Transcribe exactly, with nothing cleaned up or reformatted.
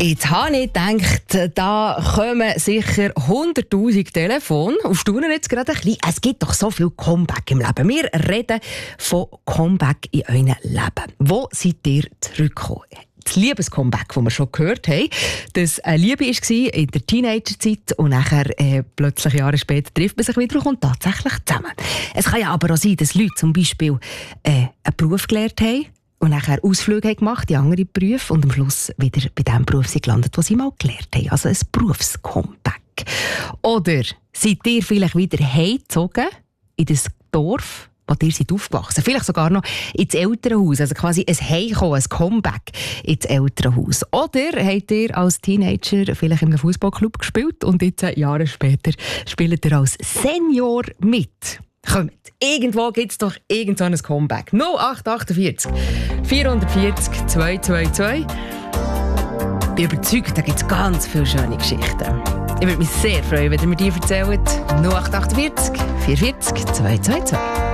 Jetzt habe ich gedacht, da kommen sicher hunderttausend Telefone. Auf Staunen jetzt gerade ein bisschen. Es gibt doch so viel Comeback im Leben. Wir reden von Comeback in eurem Leben. Wo seid ihr zurückgekommen? Das Liebescomeback, das wir schon gehört haben, dass eine Liebe war in der Teenagerzeit und nachher äh, plötzlich Jahre später trifft man sich wieder und kommt tatsächlich zusammen. Es kann ja aber auch sein, dass Leute zum Beispiel äh, einen Beruf gelernt haben und nachher Ausflüge haben gemacht in andere Berufe und am Schluss wieder bei dem Beruf sind gelandet, den sie mal gelernt haben. Also ein Berufscomeback. Oder seid ihr vielleicht wieder heimgezogen in das Dorf, wo ihr seid aufgewachsen, vielleicht sogar noch ins Elternhaus, also quasi ein Heimkommen, ein Comeback ins Elternhaus. Oder habt ihr als Teenager vielleicht in einem Fußballclub gespielt und jetzt Jahre später spielt ihr als Senior mit? Kommt, irgendwo gibt es doch irgend so ein Comeback. null acht achtundvierzig vierhundertvierzig zweihundertzweiundzwanzig. Ich bin überzeugt, da gibt es ganz viele schöne Geschichten. Ich würde mich sehr freuen, wenn ihr mir die erzählt. null acht achtundvierzig vierhundertvierzig zweihundertzweiundzwanzig.